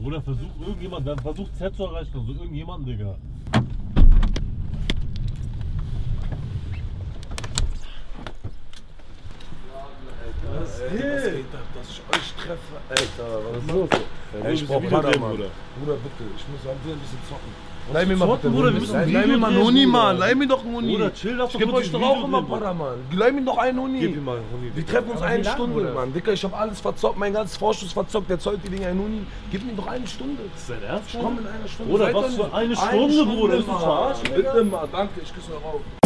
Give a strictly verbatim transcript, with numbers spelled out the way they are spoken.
Bruder, versuch irgendjemand, dann versuch Z zu erreichen, also irgendjemanden, Digga. Was geht? geht ab, dass ich euch treffe? Alter, was ist los? Ey, Ich brauch Bruder, Bruder, Mann. Bruder. Bruder, bitte, ich muss an dir ein bisschen zocken. Leih mir mal bitte, Bruder, wir müssen ein Leih Video mir mal einen drehen, Huni, Bruder. Mann. Leih mir doch einen Huni. Bruder, chill, lass Ich doch geb kurz euch ein doch Video auch immer drehen, Bruder, Mann. Leih mir doch einen Huni. Gib ihm mal einen Huni. Wir treffen uns Aber wie eine lang, Stunde, Bruder? Mann. Dicker, ich hab alles verzockt, mein ganzes Vorschuss verzockt. Der zollt die Dinge einen Huni. Gib mir doch eine Stunde. Ist dein Ernst? Ich komm in einer Stunde. Bruder, Seid was doch für nicht- eine Stunde, Bruder? Willst du Mann. verarschen, Digga? Bitte mal, danke, ich küsse eure Augen.